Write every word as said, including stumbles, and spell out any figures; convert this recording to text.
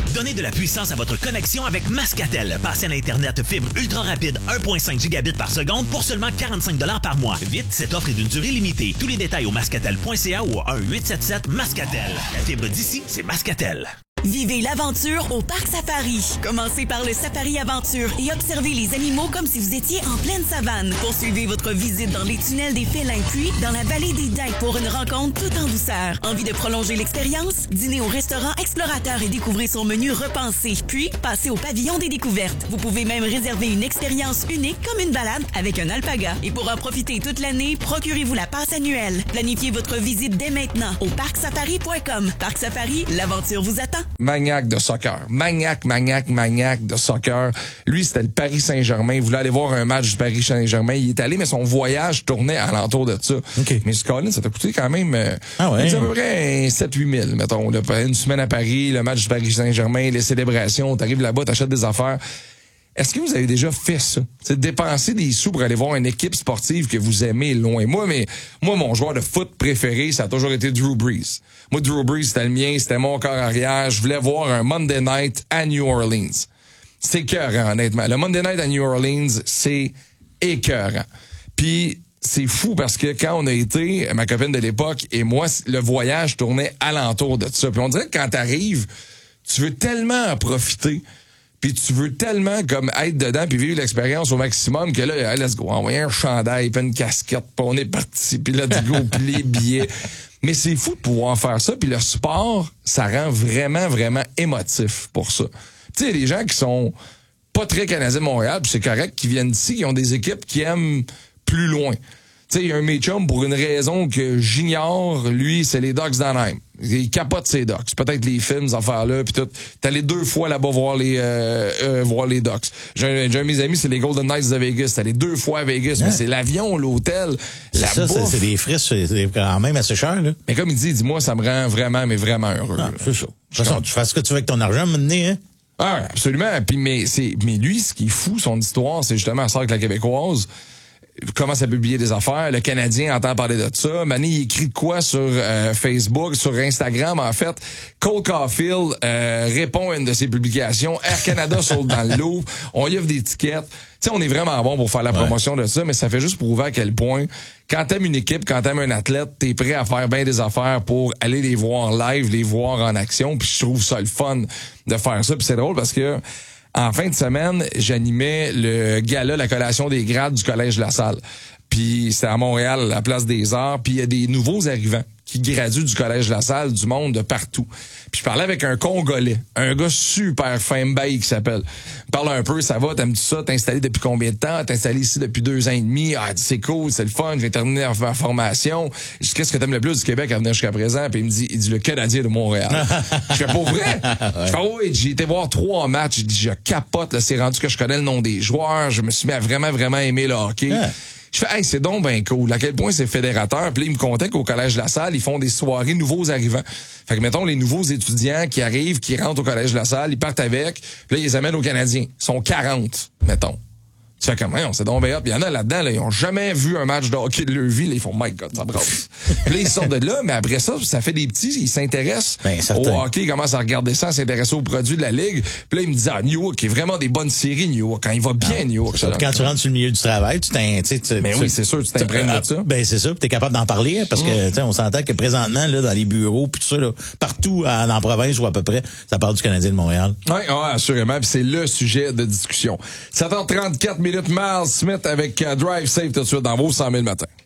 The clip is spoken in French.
Donnez de la puissance à votre connexion avec Mascatel. Passez à l'Internet fibre ultra rapide un virgule cinq gigabits par seconde pour seulement quarante-cinq dollars par mois. Vite, cette offre est d'une durée limitée. Tous les détails au mascatel point c a ou au un huit sept sept Mascatel. La fibre d'ici, c'est Mascatel. Vivez l'aventure au Parc Safari. Commencez par le Safari Aventure et observez les animaux comme si vous étiez en pleine savane. Poursuivez votre visite dans les tunnels des félins puis dans la vallée des Daims pour une rencontre tout en douceur. Envie de prolonger l'expérience? Dînez au restaurant Explorateur et découvrez son menu repensé. Puis, passez au pavillon des découvertes. Vous pouvez même réserver une expérience unique comme une balade avec un alpaga. Et pour en profiter toute l'année, procurez-vous la passe annuelle. Planifiez votre visite dès maintenant au parc safari point com. Parc Safari, l'aventure vous attend. Maniaque de soccer. Maniaque, maniaque, maniaque de soccer. Lui, c'était le Paris Saint-Germain. Il voulait aller voir un match du Paris Saint-Germain. Il est allé, mais son voyage tournait alentour de ça. Okay. Mais ce Colin, ça t'a coûté quand même euh, ah ouais. à peu près sept huit mille, mettons. Là, une semaine à Paris, le match du Paris Saint-Germain, les célébrations, t'arrives là-bas, t'achètes des affaires. Est-ce que vous avez déjà fait ça? C'est dépenser des sous pour aller voir une équipe sportive que vous aimez loin. Moi, mais moi, mon joueur de foot préféré, ça a toujours été Drew Brees. Moi, Drew Brees, c'était le mien, c'était mon corps arrière. Je voulais voir un Monday Night à New Orleans. C'est écœurant, honnêtement. Le Monday Night à New Orleans, c'est écœurant. Puis, c'est fou parce que quand on a été, ma copine de l'époque et moi, le voyage tournait alentour de ça. Puis on dirait que quand t'arrives, tu veux tellement en profiter. Puis tu veux tellement comme être dedans puis vivre l'expérience au maximum que là, let's go, envoyer un chandail puis une casquette puis on est parti puis let's go puis les billets. Mais c'est fou de pouvoir faire ça puis le sport, ça rend vraiment, vraiment émotif pour ça. Tu sais, il y a des gens qui sont pas très Canadiens de Montréal puis c'est correct, qui viennent d'ici, qui ont des équipes qui aiment plus loin. Tu sais, il y a un méchum pour une raison que j'ignore, lui, c'est les Ducks d'Anaheim. Il capote ses Ducks. Peut-être les films, ces affaires-là, puis tout. T'es allé deux fois là-bas voir les euh, euh, voir les Ducks. J'ai, j'ai un de mes amis, c'est les Golden Knights de Vegas. T'es allé deux fois à Vegas, yeah. Mais c'est l'avion, l'hôtel, la ça, bouffe. C'est, c'est des frais, c'est quand même assez cher, là. Mais comme il dit, dis-moi, ça me rend vraiment, mais vraiment heureux. Ah, c'est ça. De toute façon, tu fais ce que tu veux avec ton argent, maintenant, hein? Ah, absolument. Puis, mais c'est, mais lui, ce qui est fou, son histoire, c'est justement ça avec la Québécoise. Commence à publier des affaires. Le Canadien entend parler de ça. Mané, il écrit de quoi sur euh, Facebook, sur Instagram, en fait. Cole Caulfield euh, répond à une de ses publications. Air Canada saute dans le lot. On y offre des tickets. Tu sais, on est vraiment bon pour faire la promotion ouais. de ça, mais ça fait juste prouver à quel point, quand t'aimes une équipe, quand t'aimes un athlète, t'es prêt à faire bien des affaires pour aller les voir live, les voir en action. Puis je trouve ça le fun de faire ça. Puis c'est drôle parce que en fin de semaine, j'animais le gala, la collation des grades du Collège La Salle. Puis c'était à Montréal, à la Place des Arts. Puis il y a des nouveaux arrivants qui graduent du Collège La Salle, du monde, de partout. Puis je parlais avec un Congolais, un gars super fin, Mbaye qui s'appelle. Il parle un peu, ça va, t'aimes-tu ça? T'es installé depuis combien de temps? T'es installé ici depuis deux ans et demi. Ah, c'est cool, c'est le fun, je vais terminer ma formation. Je dis, qu'est-ce que t'aimes le plus du Québec à venir jusqu'à présent? Puis il me dit, il dit le Canadien de Montréal. Je fais, pour vrai? Ouais. Je fais, oui, j'ai été voir trois matchs. Je dis, je capote, là, c'est rendu que je connais le nom des joueurs. Je me suis mis à vraiment, vraiment aimer le hockey. Ouais. Je fais, hey, c'est donc ben cool. À quel point c'est fédérateur. Puis là, il me contait qu'au Collège La Salle, ils font des soirées nouveaux arrivants. Fait que, mettons, les nouveaux étudiants qui arrivent, qui rentrent au Collège La Salle, ils partent avec, puis là, ils les amènent aux Canadiens. Ils sont quarante, mettons. Tu fais comme, on s'est donc ben hop. Il y en a là-dedans, là, ils ont jamais vu un match de hockey de leur vie. Là, ils font, my God, ça brasse. Puis là, ils sortent de là, mais après ça, ça fait des petits, ils s'intéressent ben, au hockey, ils commencent à regarder ça, à s'intéresser aux produits de la Ligue. Puis là, ils me disent, ah, New York, il y a vraiment des bonnes séries, New York. Quand il va bien, ah, New York. Ça, quand tu rentres sur le milieu du travail, tu t'in, tu sais, ben oui, c'est sûr, tu t'imprègnes de ça. Ben, c'est ça, puis t'es capable d'en parler, parce que, tu sais, on s'entend que présentement, là, dans les bureaux, puis tout ça, là, partout en, en province ou à peu près, ça parle du Canadien de Montréal. Oui, ouais, assurément, puis c'est le sujet de discussion. sept heures trente-quatre minutes, Miles Smith avec uh, Drive Safe tout de suite dans vos cent mille matins.